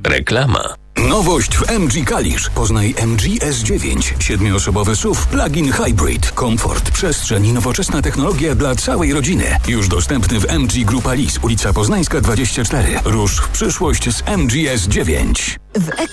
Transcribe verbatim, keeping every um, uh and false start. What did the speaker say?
Reklama. Nowość w M G Kalisz. Poznaj M G S dziewięć. Siedmioosobowy S U V plug-in hybrid. Komfort, przestrzeń i nowoczesna technologia dla całej rodziny. Już dostępny w M G Grupa Lease, ulica Poznańska dwadzieścia cztery. Rusz w przyszłość z M G S dziewięć. W